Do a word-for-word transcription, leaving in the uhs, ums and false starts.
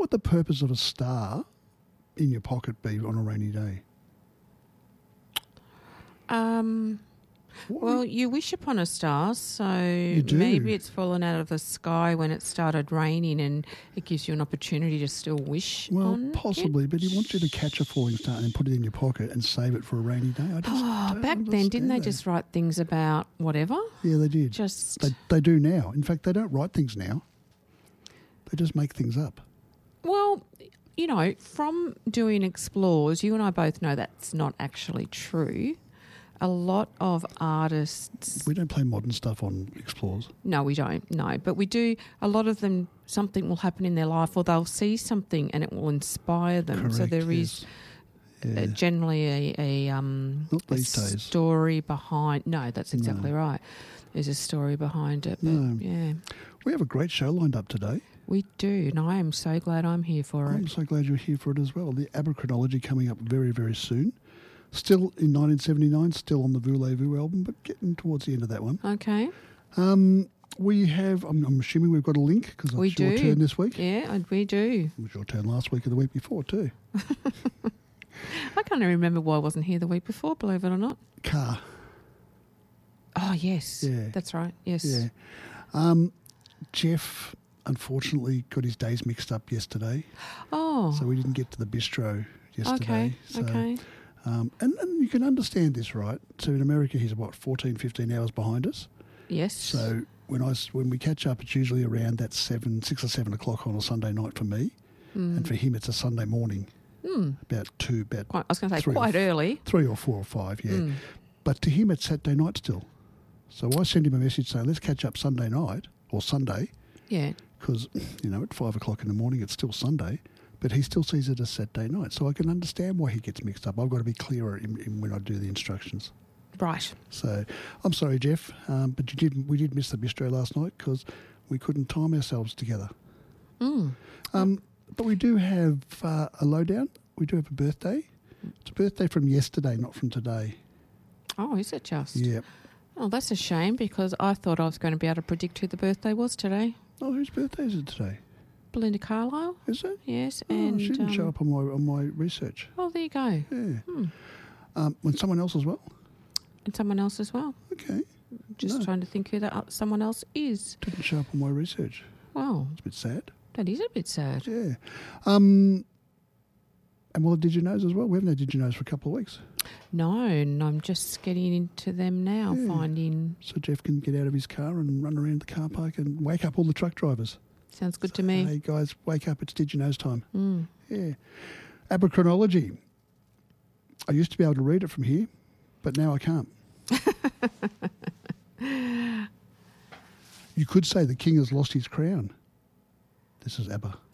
would the purpose of a star in your pocket be on a rainy day? Um, What well, would- you wish upon a star, so do. maybe it's fallen out of the sky when it started raining, and it gives you an opportunity to still wish well, on possibly, it. but he wants you to catch a falling star and then put it in your pocket and save it for a rainy day. I just Oh, don't back then, didn't they understand just write things about whatever? that. Yeah, they did. Just They, they do now. In fact, they don't write things now. They just make things up. Well, you know, from doing Explores, you and I both know that's not actually true. A lot of artists... We don't play modern stuff on Explores. No, we don't, no. But we do, a lot of them, something will happen in their life or they'll see something and it will inspire them. Correct, so there is yes. Yeah. uh, generally a, a, um, Not a these days. story behind... No, that's exactly No. right. There's a story behind it. But No. yeah, We have a great show lined up today. we do. And I am so glad I'm here for I'm it. so glad you're here for it as well. The Aberchronology coming up very, very soon. Still in nineteen seventy-nine, still on the Voulez-Vous album, but getting towards the end of that one. Okay. Um, we have, I'm, I'm assuming we've got a link because We it's your do. turn this week. Yeah, and we do. It was your turn last week or the week before too. I can't even remember why I wasn't here the week before, believe it or not. Car. Oh, yes. Yeah. That's right. Yes. Yeah. Um, Jeff, unfortunately, got his days mixed up yesterday, Oh, so we didn't get to the bistro yesterday. okay. So, Okay. Um, and, and you can understand this, right? So in America, he's about fourteen, fifteen hours behind us. Yes. So when I s- when we catch up, it's usually around that seven, six or seven o'clock on a Sunday night for me, and for him, it's a Sunday morning, Mm. about two, about Quite, I was going to say three or quite f- early. three or four or five, yeah. Mm. But to him, it's Saturday night still. So I send him a message saying, let's catch up Sunday night or Sunday, Yeah. because, you know, at five o'clock in the morning, it's still Sunday, but he still sees it as Saturday night. So I can understand why he gets mixed up. I've got to be clearer in, in when I do the instructions. Right. So I'm sorry, Jeff, um, but you did, we did miss the bistro last night because we couldn't time ourselves together. Mm. Um, but we do have uh, a lowdown. We do have a birthday. It's a birthday from yesterday, not from today. Oh, is it just? Yeah. Oh, that's a shame because I thought I was going to be able to predict who the birthday was today. Oh, whose birthday is it today? Belinda Carlisle. Is it? Yes. Oh, and she didn't um, show up on my on my research. Oh, there you go. Yeah. Hmm. Um, when someone else as well. And someone else as well. Okay. Just No. trying to think who that o- someone else is. Didn't show up on my research. Wow, It's a bit sad. that is a bit sad. Yeah. Um, and well, Did You Knows as well. We haven't had Did You Knows for a couple of weeks. No, and I'm just getting into them now, Yeah. finding... So Jeff can get out of his car and run around the car park and wake up all the truck drivers. Sounds good to me. Hey, guys, wake up. It's Did You Knows time. Mm. Yeah. Aberchronology. I used to be able to read it from here, but now I can't. You could say the king has lost his crown. This is ABBA.